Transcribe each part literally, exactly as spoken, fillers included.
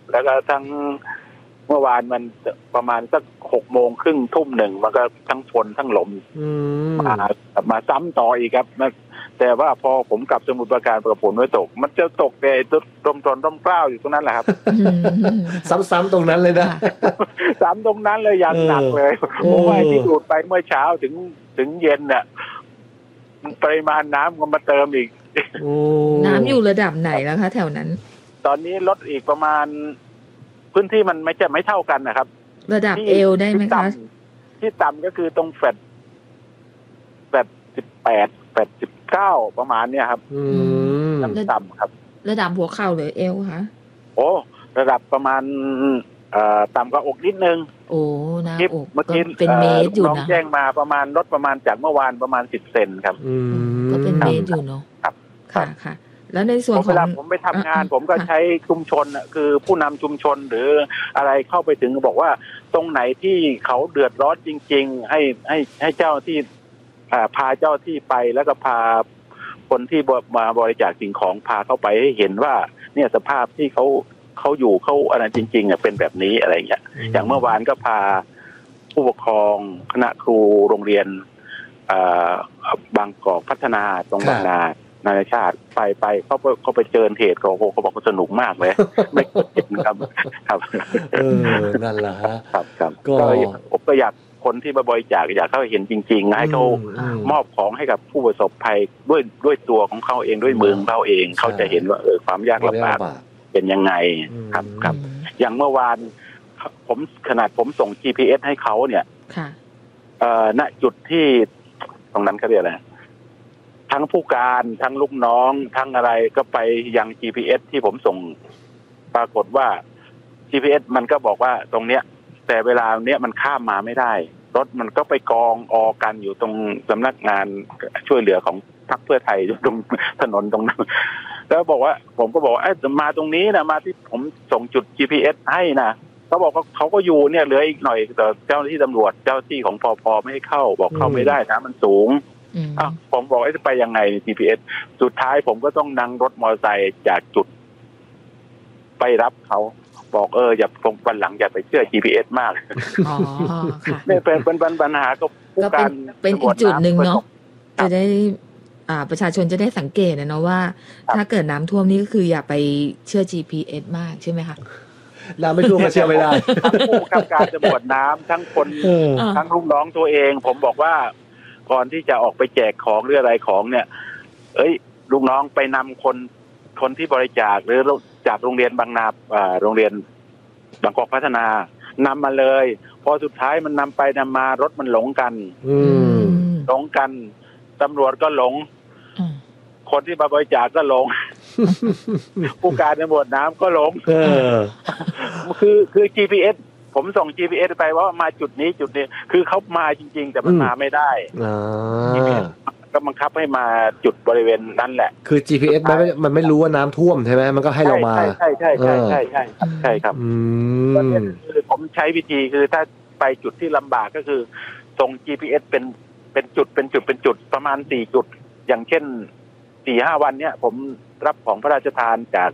แล้วก็ทั้งเมื่อวานมันประมาณสักหกโมงครึ่งทุ่มหนึ่งมันก็ทั้งฝนทั้งลมมามาซ้ำต่ออีกครับแต่ว่าพอผมกลับสมุทรปราการปรากฏฝนไม่ตกมันจะตกแต่ตรงตอนร่มเกล้าอยู่ตรงนั้นแหละครับซ้ำๆตรงนั้นเลยนะซ้ำตรงนั้นเลยอย่างหนักเลยเพราะว่าที่ดูดไปเมื่อเช้าถึงถึงเย็นเนี่ยปริมาณน้ำก็มาเติมอีกน้ำอยู่ระดับไหนแล้วคะแถวนั้นตอนนี้ลดอีกประมาณพื้นที่มันไม่จะไม่เท่ากันนะครับระดับเอวได้ไหมคะที่ต่ำก็คือตรงแฟดแฟดสิบแปดแฟดสิบเก้าประมาณเนี้ยครับต่ำครับระดับหัวเข่าหรือเอวคะโอ้ระดับประมาณเอ่อต่ำกว่าอกนิดนึงโอ้นะอกเมื่อกี้เป็นเมตรอยู่นะน้องแจ้งมาประมาณลดประมาณจากเมื่อวานประมาณสิบเซนครับก็เป็นเมตรอยู่เนาะครับค่ะค่ะแล้วในส่วนของเวลาผมไปทำงานผมก็ใช้ชุมชนคือผู้นำชุมชนหรืออะไรเข้าไปถึงบอกว่าตรงไหนที่เขาเดือดร้อนจริงๆให้ให้ให้เจ้าที่พาเจ้าที่ไปแล้วก็พาคนที่มาบริจาคสิ่งของพาเข้าไปให้เห็นว่าเนี่ยสภาพที่เขาเขาอยู่เขาอะไรจริงๆเป็นแบบนี้อะไรอย่างเงี้ยอย่างเมื่อวานก็พาผู้ปกครองคณะครูโรงเรียนบางกอกพัฒนาตรงบางนานานาชาติไปไปเขาเขาไปเจอเหตุเขาเขาบอกว่าสนุกมากเลยไม่เคยเห็นครับครับเออนั่นแหละฮะครับครับก็ผมก็อยากคนที่มาบริจาคอยากเขาเห็นจริงๆให้เขามอบของให้กับผู้ประสบภัยด้วยด้วยตัวของเขาเองด้วยมือของเขาเองเขาจะเห็นว่าเออความยากลำบากเป็นยังไงครับครับอย่างเมื่อวานผมขนาดผมส่ง จี พี เอส ให้เขาเนี่ยเอ่อณจุดที่ตรงนั้นเขาเรียกอะไรทั้งผู้การทั้งลูกน้องทั้งอะไรก็ไปยัง จี พี เอส ที่ผมส่งปรากฏว่า จี พี เอส มันก็บอกว่าตรงเนี้ยแต่เวลาเนี้ยมันข้ามมาไม่ได้รถมันก็ไปกองออกันอยู่ตรงสำนักงานช่วยเหลือของพรรคเพื่อไทยตรงถนนตรงนั้นแล้วบอกว่าผมก็บอกว่ามาตรงนี้นะมาที่ผมส่งจุด จี พี เอส ให้นะเขาบอกว่าเขาก็อยู่เนี่ยเหลืออีกหน่อยแต่เจ้าหน้าที่ตำรวจเจ้าที่ของปภไม่ให้เข้าบอกเข้าไม่ได้นะมันสูงอ้าวผมบอกจะไปยังไง จี พี เอส สุดท้ายผมก็ต้องนั่งรถมอเตอร์ไซค์จากจุดไปรับเขาบอกเอออย่าตรงวันหลังอย่าไปเชื่อ จี พี เอส มากอ๋อค่ะนี่เป็นเป็นปัญหาก็ผู้การเป็นอีกจุดหนึ่งเนาะจะได้อ่าประชาชนจะได้สังเกตนะเนาะว่าถ้าเกิดน้ำท่วมนี่ก็คืออย่าไปเชื่อ จี พี เอส มากใช่ไหมคะน้ำไม่ท่วมก็เชื่อไม่ได้ทั้งผู้กำกับการตำรวจน้ำทั้งคนทั้งลูกน้องตัวเองผมบอกว่าก่อนที่จะออกไปแจกของหรืออะไรของเนี่ยเอ้ยลูกน้องไปนำคนคนที่บริจาคหรือจากโรงเรียนบางนาอ่าโรงเรียนบางกอกพัฒนานำมาเลยพอสุดท้ายมันนำไปนำมารถมันหลงกันหลงกันตำรวจก็หลงคนที่มาบริจาคก็หลงผู้การตำรวจน้ำก็หลงคือคือ จี พี เอส ผมส่ง จี พี เอส ไปว่ามาจุดนี้จุดนี้คือเขามาจริงๆแต่มันมาไม่ได้ก็บังคับให้มาจุดบริเวณนั้นแหละคือ จี พี เอส มันไม่มันไม่รู้ว่าน้ำท่วมใช่ไหมมันก็ให้เรามาใช่ใช่ใช่ใช่ใช่ใช่ใช่ครับตอนนี้คือผมใช้วิธีคือถ้าไปจุดที่ลำบากก็คือส่ง จี พี เอส เป็นเป็นจุดเป็นจุดเป็นจุดประมาณสี่จุดอย่างเช่นสี่ห้าวันเนี้ยผมรับของพระราชทานจาก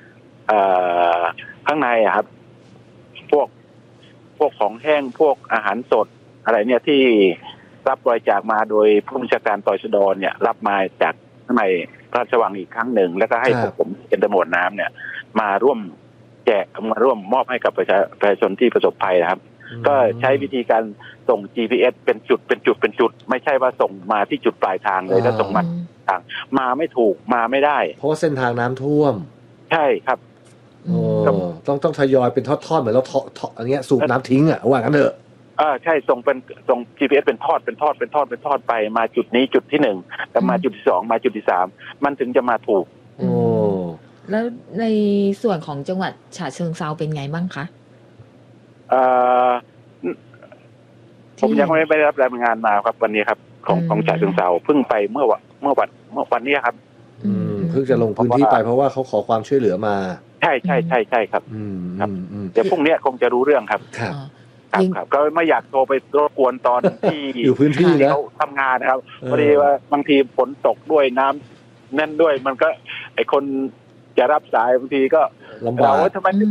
ข้างในอะครับพวกพวกของแห้งพวกอาหารสดอะไรเนี่ยที่รับบริจาคมาโดยผู้บัญชาการตชดเนี่ยรับมาจากข้างในพระราชวังอีกครั้งหนึ่งแล้วก็ให้พวกผมเป็นตำรวจน้ำเนี่ยมาร่วมแจกมาร่วมมอบให้กับประชาประชาชนที่ประสบภัยนะครับก็ใช้วิธีการส่ง จี พี เอส เป็นจุดเป็นจุดเป็นจุดไม่ใช่ว่าส่งมาที่จุดปลายทางเลยแล้วส่งมาทางมาไม่ถูกมาไม่ได้เพราะเส้นทางน้ำท่วมใช่ครับต้องต้องทยอยเป็นทอดๆเหมือนเราทอดอันเนี้ยสูบน้ำทิ้งอ่ะว่างั้นเถอะอ่าใช่ส่งเป็นส่ง จี พี เอส เป็นทอดเป็นทอดเป็นทอดเป็นทอดไปมาจุดนี้จุดที่หนึ่งแต่มาจุดที่สองมาจุดที่สามมันถึงจะมาถูกโอ้แล้วในส่วนของจังหวัดฉะเชิงเทราเป็นไงบ้างคะเอ่อผมยังไม่ได้รับรายงานมาครับวันนี้ครับของของฉะเชิงเทราเพิ่งไปเมื่อวันเมื่อวันเมื่อวันนี้ครับอืมเพิ่งจะลงพื้นที่ไปเพราะว่าเขาขอความช่วยเหลือมาใช่ใช่ใช่ใช่ครับอืมครับเดี๋ยวพรุ่งนี้คงจะรู้เรื่องครับครับครับก็ไม่อยากโทรไปรบกวนตอนที่อยู่พื้นที่นะเขาทำงานนะครับพอดีว่าบางทีฝนตกด้วยน้ำแน่นด้วยมันก็ไอคนจะรับสายบางทีก็ลำบากทำไม